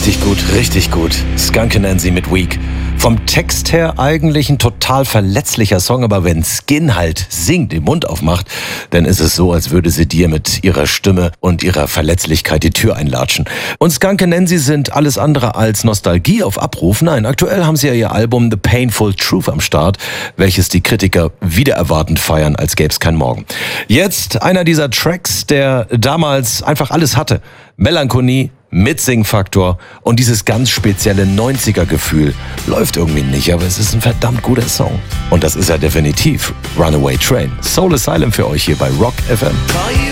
Richtig gut, richtig gut. Skunk Anansie mit Weak. Vom Text her eigentlich ein total verletzlicher Song, aber wenn Skin halt singt, den Mund aufmacht, dann ist es so, als würde sie dir mit ihrer Stimme und ihrer Verletzlichkeit die Tür einlatschen. Und Skunk Anansie sind alles andere als Nostalgie auf Abruf. Nein, aktuell haben sie ja ihr Album The Painful Truth am Start, welches die Kritiker wieder erwartend feiern, als gäbe es kein Morgen. Jetzt einer dieser Tracks, der damals einfach alles hatte. Melancholie, Mitsingfaktor und dieses ganz spezielle 90er-Gefühl. Läuft irgendwie nicht, aber es ist ein verdammt guter Song. Und das ist er definitiv. Runaway Train. Soul Asylum für euch hier bei Rock FM.